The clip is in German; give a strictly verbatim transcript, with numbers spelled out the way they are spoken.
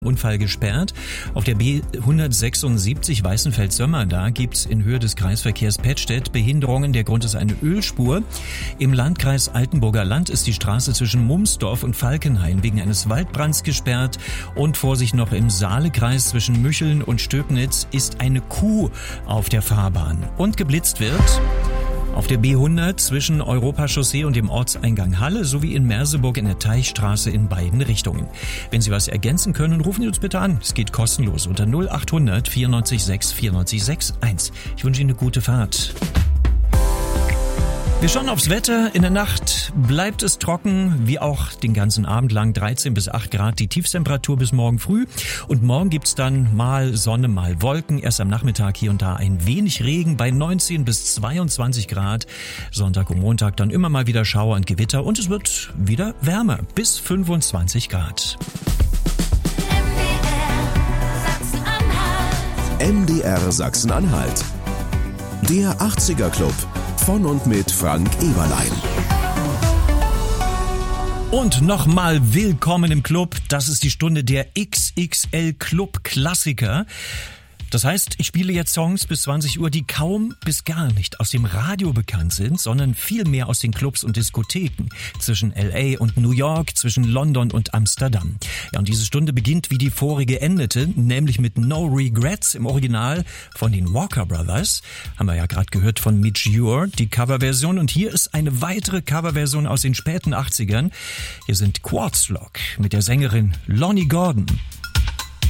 Unfall gesperrt. Auf der B hundertsechsundsiebzig Weißenfels-Sömmer, da gibt's in Höhe des Kreisverkehrs Pettstedt Behinderungen. Der Grund ist eine Ölspur. Im Landkreis Altenburger Land ist die Straße zwischen Mumsdorf und Falkenhain wegen eines Waldbrands gesperrt. Und Vorsicht noch im Saalekreis zwischen Mücheln und Stöbnitz ist eine Kuh auf der Fahrbahn. Und geblitzt wird auf der B hundert zwischen Europachaussee und dem Ortseingang Halle sowie in Merseburg in der Teichstraße in beiden Richtungen. Wenn Sie was ergänzen können, rufen Sie uns bitte an. Es geht kostenlos unter null achthundert vierundneunzig sechs vierundneunzig sechs eins. Ich wünsche Ihnen eine gute Fahrt. Wir schauen aufs Wetter. In der Nacht bleibt es trocken, wie auch den ganzen Abend lang, dreizehn bis acht Grad die Tiefstemperatur bis morgen früh. Und morgen gibt's dann mal Sonne, mal Wolken. Erst am Nachmittag hier und da ein wenig Regen bei neunzehn bis zweiundzwanzig Grad. Sonntag und Montag dann immer mal wieder Schauer und Gewitter und es wird wieder wärmer bis fünfundzwanzig Grad. M D R Sachsen-Anhalt. Der achtziger Club. Von und mit Frank Eberlein. Und nochmal willkommen im Club. Das ist die Stunde der X X L Club Klassiker. Das heißt, ich spiele jetzt Songs bis zwanzig Uhr, die kaum bis gar nicht aus dem Radio bekannt sind, sondern viel mehr aus den Clubs und Diskotheken zwischen L A und New York, zwischen London und Amsterdam. Ja, und diese Stunde beginnt, wie die vorige endete, nämlich mit No Regrets im Original von den Walker Brothers. Haben wir ja gerade gehört von Midge Ure, die Coverversion. Und hier ist eine weitere Coverversion aus den späten achtzigern. Hier sind Quartz Lock mit der Sängerin Lonnie Gordon.